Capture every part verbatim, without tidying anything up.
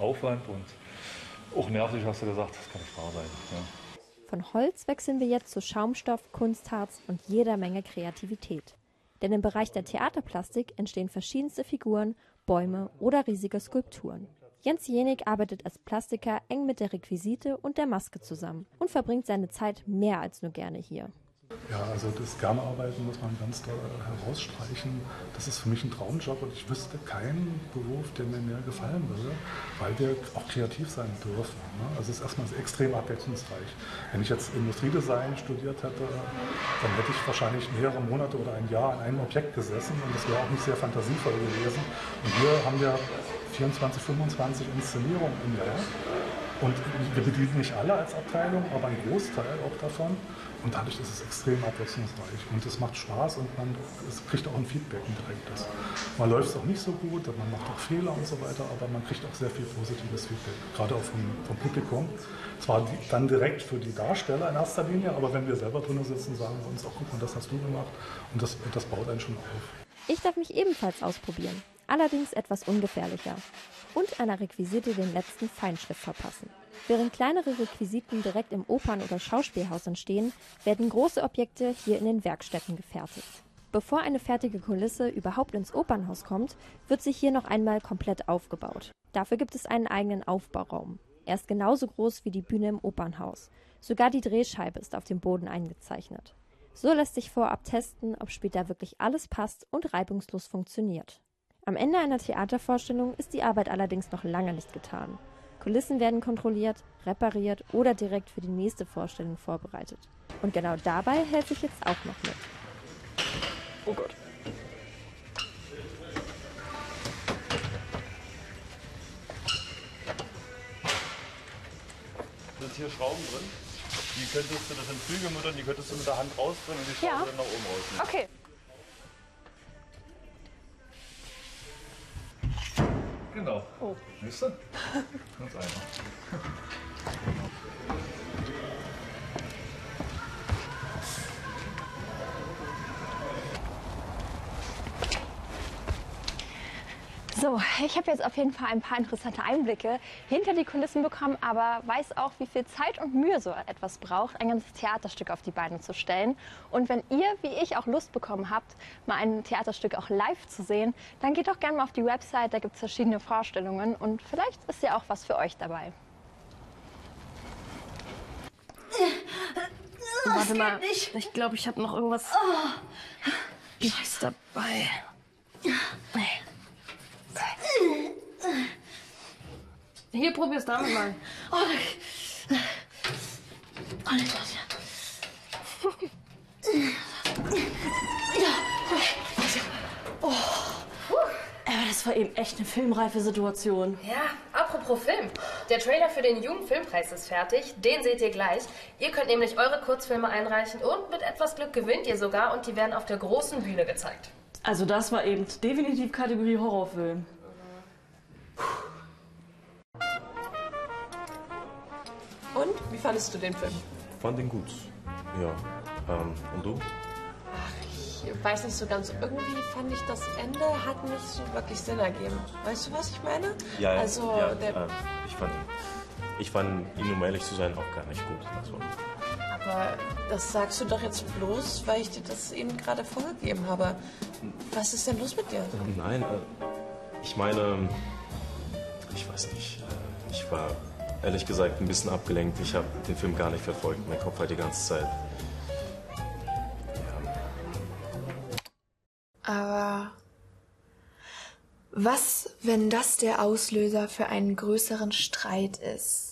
Aufwand und auch nervig, hast du gesagt, das kann nicht wahr sein. Ja. Von Holz wechseln wir jetzt zu Schaumstoff, Kunstharz und jeder Menge Kreativität. Denn im Bereich der Theaterplastik entstehen verschiedenste Figuren, Bäume oder riesige Skulpturen. Jens Jenig arbeitet als Plastiker eng mit der Requisite und der Maske zusammen und verbringt seine Zeit mehr als nur gerne hier. Ja, also das Garnarbeiten muss man ganz doll herausstreichen. Das ist für mich ein Traumjob und ich wüsste keinen Beruf, der mir mehr gefallen würde, weil wir auch kreativ sein dürfen. Ne? Also es ist erstmal extrem abwechslungsreich. Wenn ich jetzt Industriedesign studiert hätte, dann hätte ich wahrscheinlich mehrere Monate oder ein Jahr an einem Objekt gesessen und das wäre auch nicht sehr fantasievoll gewesen. Und hier haben wir vierundzwanzig, fünfundzwanzig Inszenierungen im Jahr. Und wir bedienen nicht alle als Abteilung, aber einen Großteil auch davon. Und dadurch ist es extrem abwechslungsreich. Und es macht Spaß und man es kriegt auch ein Feedback, ein direktes. Man läuft es auch nicht so gut, man macht auch Fehler und so weiter, aber man kriegt auch sehr viel positives Feedback, gerade auch vom, vom Publikum. Zwar die, dann direkt für die Darsteller in erster Linie, aber wenn wir selber drinnen sitzen, sagen wir uns auch, guck mal, das hast du gemacht. Und das, das baut einen schon auf. Ich darf mich ebenfalls ausprobieren, allerdings etwas ungefährlicher. Und einer Requisite den letzten Feinschliff verpassen. Während kleinere Requisiten direkt im Opern- oder Schauspielhaus entstehen, werden große Objekte hier in den Werkstätten gefertigt. Bevor eine fertige Kulisse überhaupt ins Opernhaus kommt, wird sie hier noch einmal komplett aufgebaut. Dafür gibt es einen eigenen Aufbauraum. Er ist genauso groß wie die Bühne im Opernhaus. Sogar die Drehscheibe ist auf dem Boden eingezeichnet. So lässt sich vorab testen, ob später wirklich alles passt und reibungslos funktioniert. Am Ende einer Theatervorstellung ist die Arbeit allerdings noch lange nicht getan. Kulissen werden kontrolliert, repariert oder direkt für die nächste Vorstellung vorbereitet. Und genau dabei helfe ich jetzt auch noch mit. Oh Gott. Sind hier Schrauben drin? Die könntest du, das sind Flügelmutter, die könntest du mit der Hand rausdrehen und die Schraube Ja. dann nach oben rausnehmen. Okay. Genau. Oh. Siehst du? Ganz einfach. So, ich habe jetzt auf jeden Fall ein paar interessante Einblicke hinter die Kulissen bekommen, aber weiß auch, wie viel Zeit und Mühe so etwas braucht, ein ganzes Theaterstück auf die Beine zu stellen. Und wenn ihr, wie ich, auch Lust bekommen habt, mal ein Theaterstück auch live zu sehen, dann geht doch gerne mal auf die Website, da gibt es verschiedene Vorstellungen und vielleicht ist ja auch was für euch dabei. Oh, warte mal, nicht. Ich glaube, ich habe noch irgendwas oh. Scheiß dabei. Hier, probier's damit mal. Oh, oh, oh. Aber das war eben echt eine filmreife Situation. Ja, apropos Film. Der Trailer für den Jugendfilmpreis ist fertig. Den seht ihr gleich. Ihr könnt nämlich eure Kurzfilme einreichen und mit etwas Glück gewinnt ihr sogar und die werden auf der großen Bühne gezeigt. Also das war eben definitiv Kategorie Horrorfilm. Und? Wie fandest du den Film? Fand ihn gut. Ja. Ähm, und du? Ach, ich weiß nicht so ganz. Irgendwie fand ich, das Ende hat nicht so wirklich Sinn ergeben. Weißt du, was ich meine? Ja, also, ja, der äh, ich fand, ich fand ihn, um ehrlich zu sein, auch gar nicht gut. Also. Aber das sagst du doch jetzt bloß, weil ich dir das eben gerade vorgegeben habe. Was ist denn los mit dir? Äh, nein, äh, ich meine, ich weiß nicht. Äh, ich war ehrlich gesagt ein bisschen abgelenkt. Ich habe den Film gar nicht verfolgt. Mein Kopf war die ganze Zeit. Ja. Aber was, wenn das der Auslöser für einen größeren Streit ist?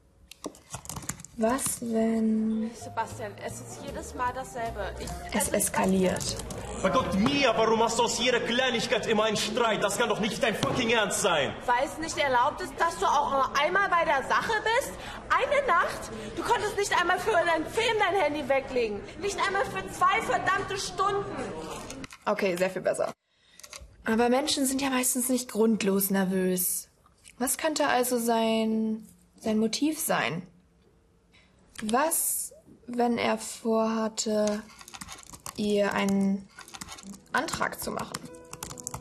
Was, wenn Sebastian, es ist jedes Mal dasselbe. Ich, es eskaliert? Vergott Mia, warum hast du aus jeder Kleinigkeit immer einen Streit? Das kann doch nicht dein fucking Ernst sein. Weil es nicht erlaubt ist, dass du auch nur einmal bei der Sache bist? Eine Nacht? Du konntest nicht einmal für deinen Film dein Handy weglegen. Nicht einmal für zwei verdammte Stunden. Okay, sehr viel besser. Aber Menschen sind ja meistens nicht grundlos nervös. Was könnte also sein, sein Motiv sein? Was, wenn er vorhatte, ihr einen Antrag zu machen?